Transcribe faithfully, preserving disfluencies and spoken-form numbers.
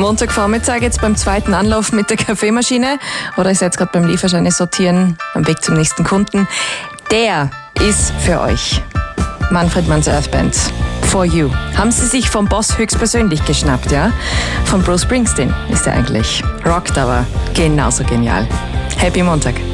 Montagvormittag jetzt beim zweiten Anlauf mit der Kaffeemaschine oder ihr seid gerade beim Lieferscheine sortieren, am Weg zum nächsten Kunden. Der ist für euch. Manfred Mann's Earth Band. For You. Haben sie sich vom Boss höchstpersönlich geschnappt, ja? Von Bruce Springsteen ist er eigentlich. Rockt aber genauso genial. Happy Montag.